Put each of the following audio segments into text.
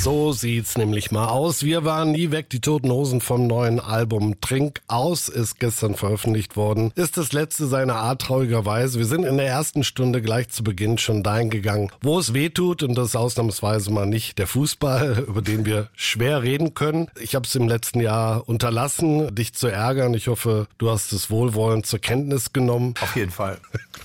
So sieht's nämlich mal aus. Wir waren nie weg. Die Toten Hosen vom neuen Album Trink aus ist gestern veröffentlicht worden. Ist das letzte seiner Art, traurigerweise. Wir sind in der ersten Stunde gleich zu Beginn schon dahin gegangen, wo es weh tut, und das ist ausnahmsweise mal nicht der Fußball, über den wir schwer reden können. Ich habe es im letzten Jahr unterlassen, dich zu ärgern. Ich hoffe, du hast es wohlwollend zur Kenntnis genommen. Auf jeden Fall.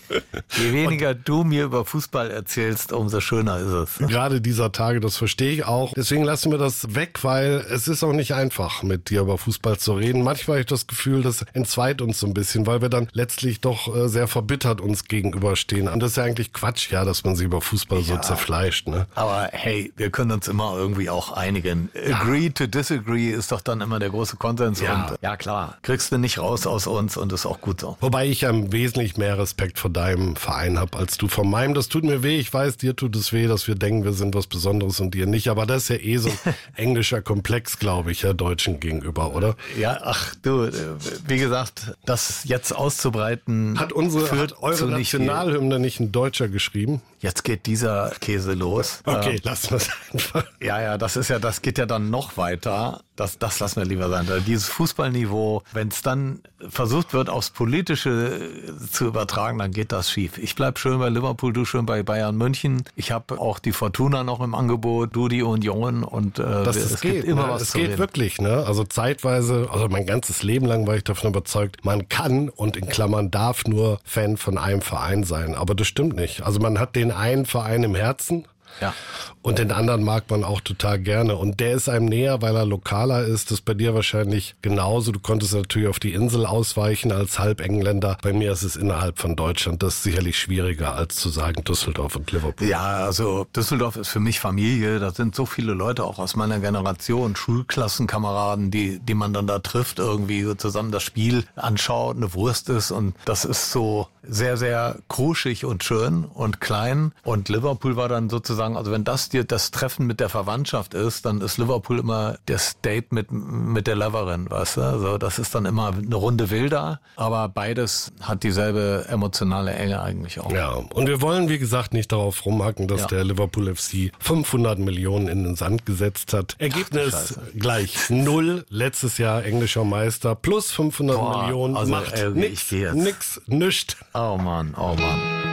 Je weniger du mir über Fußball erzählst, umso schöner ist es. Gerade dieser Tage, das verstehe ich auch. Deswegen lassen wir das weg, weil es ist auch nicht einfach, mit dir über Fußball zu reden. Manchmal habe ich das Gefühl, das entzweit uns so ein bisschen, weil wir dann letztlich doch sehr verbittert uns gegenüberstehen. Und das ist ja eigentlich Quatsch, ja, dass man sich über Fußball so zerfleischt, ne? Aber hey, wir können uns immer irgendwie auch einigen. Agree to disagree ist doch dann immer der große Konsens. Ja. Und ja klar, kriegst du nicht raus aus uns und ist auch gut so. Wobei ich ja wesentlich mehr Respekt vor deinem Verein habe als du vor meinem. Das tut mir weh. Ich weiß, dir tut es weh, dass wir denken, wir sind was Besonderes und dir nicht. Aber das ist ja eh so ein englischer Komplex, glaube ich, ja, Deutschen gegenüber, oder? Ja, ach du, wie gesagt, das jetzt auszubreiten, hat eure Nationalhymne nicht ein Deutscher geschrieben? Jetzt geht dieser Käse los. Okay, lassen wir es einfach. Ja, das geht ja dann noch weiter. Das lassen wir lieber sein. Dieses Fußballniveau, wenn es dann versucht wird, aufs Politische zu übertragen, dann geht das schief. Ich bleib schön bei Liverpool, du schön bei Bayern München. Ich habe auch die Fortuna noch im Angebot, du die Union, und es gibt immer was zu reden. Es geht wirklich, ne? Also zeitweise, also mein ganzes Leben lang war ich davon überzeugt, man kann und in Klammern darf nur Fan von einem Verein sein. Aber das stimmt nicht. Also man hat den einen Verein im Herzen. Ja. Und den anderen mag man auch total gerne. Und der ist einem näher, weil er lokaler ist. Das ist bei dir wahrscheinlich genauso. Du konntest natürlich auf die Insel ausweichen als Halbengländer. Bei mir ist es innerhalb von Deutschland. Das ist sicherlich schwieriger, als zu sagen Düsseldorf und Liverpool. Ja, also Düsseldorf ist für mich Familie. Da sind so viele Leute auch aus meiner Generation, Schulklassenkameraden, die man dann da trifft, irgendwie so zusammen das Spiel anschaut, eine Wurst ist. Und das ist so sehr, sehr kruschig und schön und klein. Und Liverpool war dann sozusagen, also wenn das dir das Treffen mit der Verwandtschaft ist, dann ist Liverpool immer das Date mit der Loverin, weißt du? Also das ist dann immer eine Runde wilder, aber beides hat dieselbe emotionale Enge eigentlich auch. Ja, und wir wollen, wie gesagt, nicht darauf rumhacken, dass der Liverpool FC 500 Millionen in den Sand gesetzt hat. Ergebnis gleich 0, letztes Jahr englischer Meister, plus 500 Millionen, also macht nix. Oh Mann.